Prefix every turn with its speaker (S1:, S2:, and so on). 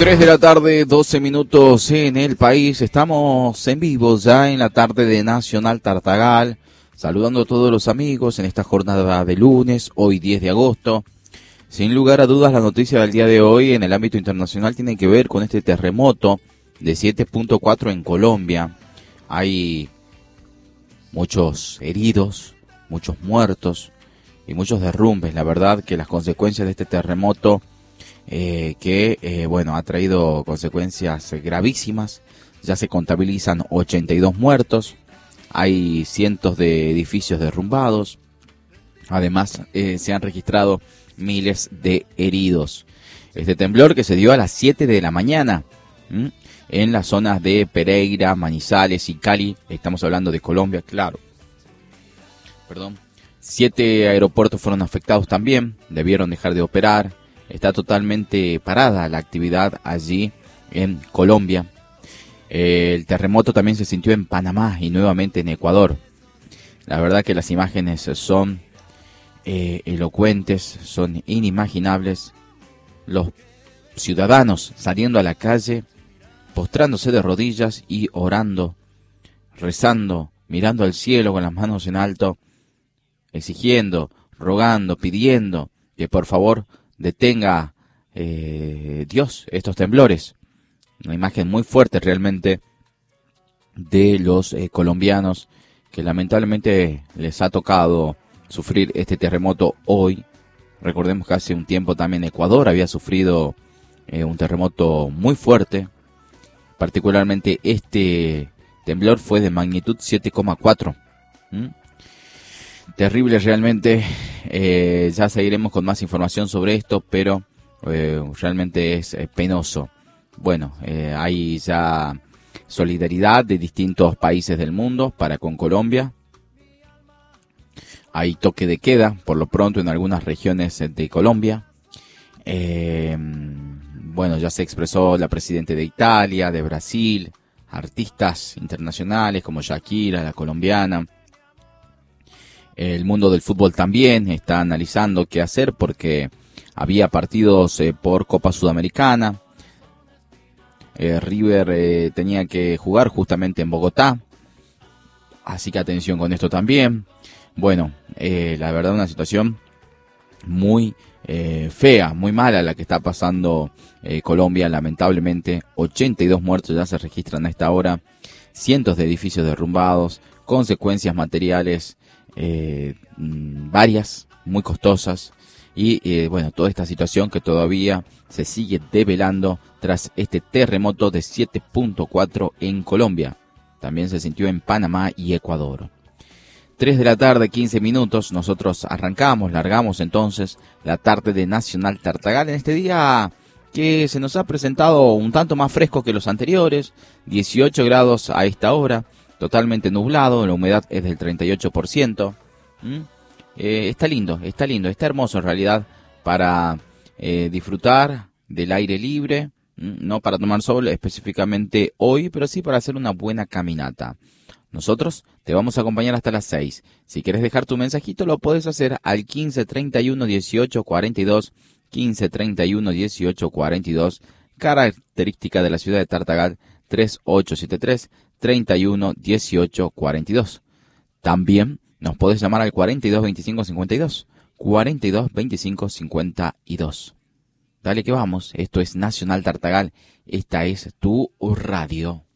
S1: 3 de la tarde, 12 minutos en el país. Estamos en vivo ya en la tarde de Nacional Tartagal, saludando a todos los amigos en esta jornada de lunes, hoy 10 de agosto. Sin lugar a dudas, la noticia del día de hoy en el ámbito internacional tiene que ver con este terremoto de 7.4 en Colombia. Hay muchos heridos, muchos muertos y muchos derrumbes. La verdad que las consecuencias de este terremoto ha traído consecuencias gravísimas. Ya se contabilizan 82 muertos, hay cientos de edificios derrumbados, además se han registrado miles de heridos. Este temblor que se dio a las 7 de la mañana en las zonas de Pereira, Manizales y Cali, estamos hablando de Colombia, claro. 7 aeropuertos fueron afectados también, debieron dejar de operar. Está totalmente parada la actividad allí en Colombia. El terremoto también se sintió en Panamá y nuevamente en Ecuador. La verdad que las imágenes son elocuentes, son inimaginables. Los ciudadanos saliendo a la calle, postrándose de rodillas y orando, rezando, mirando al cielo con las manos en alto, exigiendo, rogando, pidiendo que por favor detenga Dios estos temblores. Una imagen muy fuerte realmente de los colombianos que lamentablemente les ha tocado sufrir este terremoto hoy. Recordemos que hace un tiempo también Ecuador había sufrido un terremoto muy fuerte. Particularmente este temblor fue de magnitud 7,4. Terrible realmente. Ya seguiremos con más información sobre esto, pero realmente es penoso. Bueno, hay ya solidaridad de distintos países del mundo para con Colombia. Hay toque de queda, por lo pronto, en algunas regiones de Colombia. Ya se expresó la presidenta de Italia, de Brasil, artistas internacionales como Shakira, la colombiana. El mundo del fútbol también está analizando qué hacer porque había partidos por Copa Sudamericana. River tenía que jugar justamente en Bogotá. Así que atención con esto también. Bueno, la verdad una situación muy fea, muy mala la que está pasando Colombia, lamentablemente. 82 muertos ya se registran a esta hora. Cientos de edificios derrumbados, consecuencias materiales varias, muy costosas y toda esta situación que todavía se sigue develando tras este terremoto de 7.4 en Colombia. También se sintió en Panamá y Ecuador. 3 de la tarde, 15 minutos, nosotros largamos entonces la tarde de Nacional Tartagal en este día que se nos ha presentado un tanto más fresco que los anteriores, 18 grados a esta hora. Totalmente nublado, la humedad es del 38%. Está lindo, está hermoso en realidad para disfrutar del aire libre, no para tomar sol específicamente hoy, pero sí para hacer una buena caminata. Nosotros te vamos a acompañar hasta las 6. Si quieres dejar tu mensajito lo puedes hacer al 15 31 18 42, 15 31 18 42, característica de la ciudad de Tartagal 3873 31 18 42. También nos podés llamar al 42 25 52, 42 25 52. Dale que vamos, esto es Nacional Tartagal, esta es tu radio.